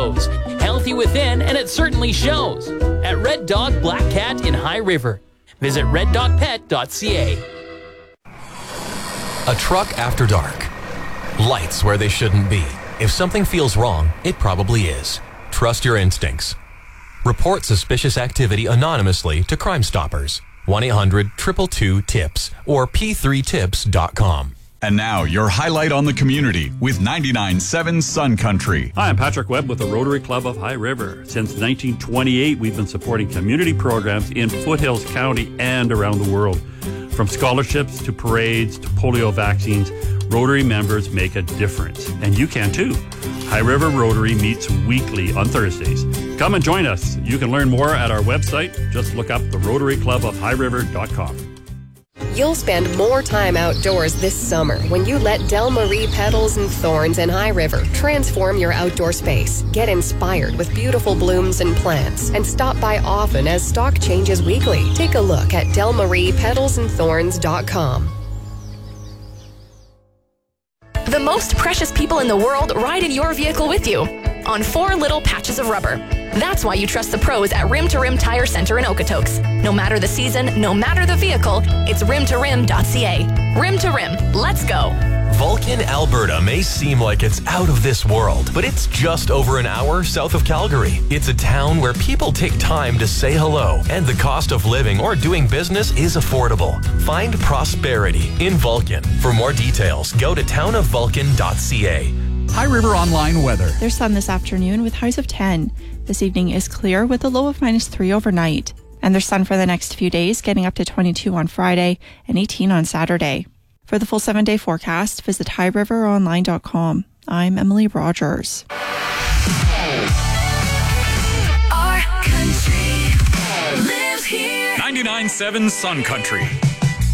toes. Healthy within, and it certainly shows. At Red Dog Black Cat in High River. Visit reddogpet.ca. A truck after dark. Lights where they shouldn't be. If something feels wrong, it probably is. Trust your instincts. Report suspicious activity anonymously to Crime Stoppers. 1-800-222-TIPS or p3tips.com. And now, your highlight on the community with 99.7 Sun Country. Hi, I'm Patrick Webb with the Rotary Club of High River. Since 1928, we've been supporting community programs in Foothills County and around the world. From scholarships to parades to polio vaccines, Rotary members make a difference. And you can too. High River Rotary meets weekly on Thursdays. Come and join us. You can learn more at our website. Just look up the RotaryClubOfHighRiver.com. You'll spend more time outdoors this summer when you let Del Marie Petals and Thorns in High River transform your outdoor space. Get inspired with beautiful blooms and plants and stop by often as stock changes weekly. Take a look at delmariepetалsandthorns.com. The most precious people in the world ride in your vehicle with you on 4 little patches of rubber. That's why you trust the pros at Rim to Rim Tire Center in Okotoks. No matter the season, no matter the vehicle, it's rimtorim.ca. Rim to Rim, let's go. Vulcan, Alberta may seem like it's out of this world, but it's just over an hour south of Calgary. It's a town where people take time to say hello, and the cost of living or doing business is affordable. Find prosperity in Vulcan. For more details, go to townofvulcan.ca. High River Online weather. There's sun this afternoon with highs of 10. This evening is clear with a low of -3 overnight. And there's sun for the next few days, getting up to 22 on Friday and 18 on Saturday. For the full 7-day forecast, visit highriveronline.com. I'm Emily Rogers. Our country lives here. 99.7 Sun Country.